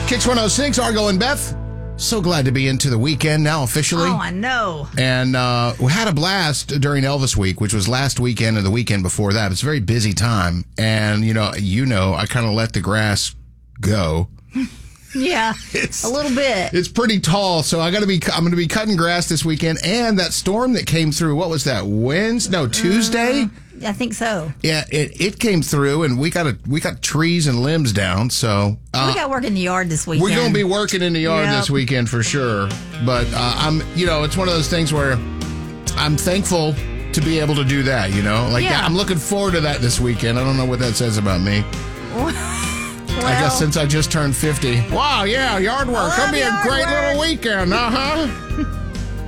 Kicks 106, Argo and Beth. So glad to be into the weekend now officially. Oh, I know. And we had a blast during Elvis Week, which was last weekend and the weekend before that. It's a very busy time. And, you know, I kind of let the grass go. Yeah, a little bit. It's pretty tall, so I'm going to be cutting grass this weekend. And that storm that came through, what was that, Tuesday? I think so. Yeah, it came through, and we got trees and limbs down. So we got work in the yard this weekend. We're going to be working in the yard this weekend for sure. But it's one of those things where I'm thankful to be able to do that. I'm looking forward to that this weekend. I don't know what that says about me. I guess since I just turned 50. Wow, yeah, yard work. That'll be a great little weekend,